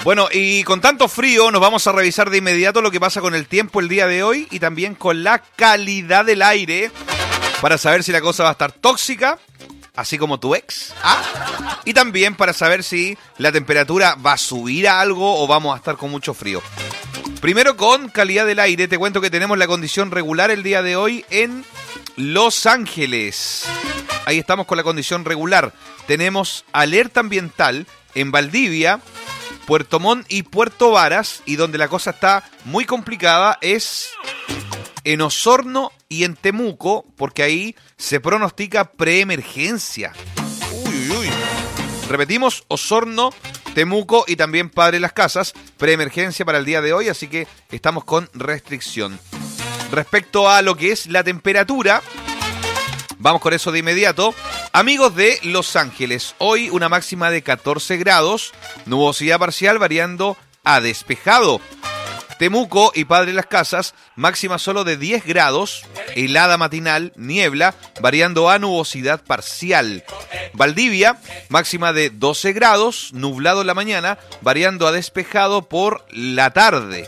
Bueno, y con tanto frío nos vamos a revisar de inmediato lo que pasa con el tiempo el día de hoy y también con la calidad del aire para saber si la cosa va a estar tóxica, así como tu ex. Y también para saber si la temperatura va a subir a algo o vamos a estar con mucho frío. Primero con calidad del aire, te cuento que tenemos la condición regular el día de hoy en Los Ángeles. Ahí estamos con la condición regular. Tenemos alerta ambiental en Valdivia, Puerto Montt y Puerto Varas, y donde la cosa está muy complicada es en Osorno y en Temuco, porque ahí se pronostica preemergencia. Uy. Repetimos, Osorno, Temuco y también Padre Las Casas, preemergencia para el día de hoy, así que estamos con restricción. Respecto a lo que es la temperatura, vamos con eso de inmediato. Amigos de Los Ángeles, hoy una máxima de 14 grados, nubosidad parcial variando a despejado. Temuco y Padre Las Casas, máxima solo de 10 grados, helada matinal, niebla, variando a nubosidad parcial. Valdivia, máxima de 12 grados, nublado en la mañana, variando a despejado por la tarde.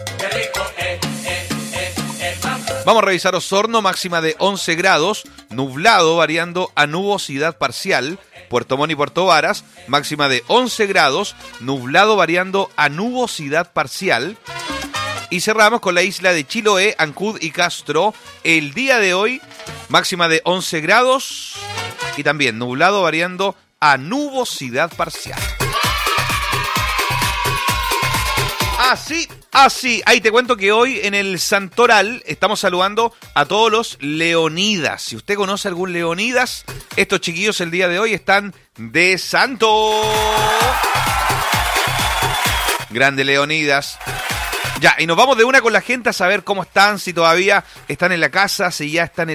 Vamos a revisar Osorno, máxima de 11 grados, nublado, variando a nubosidad parcial. Puerto Montt y Puerto Varas, máxima de 11 grados, nublado, variando a nubosidad parcial. Y cerramos con la isla de Chiloé, Ancud y Castro. El día de hoy, máxima de 11 grados y también nublado, variando a nubosidad parcial. Así. Ahí te cuento que hoy en el Santoral estamos saludando a todos los Leonidas. Si usted conoce algún Leonidas, estos chiquillos el día de hoy están de santo. Grande Leonidas. Ya, y nos vamos de una con la gente a saber cómo están, si todavía están en la casa, si ya están en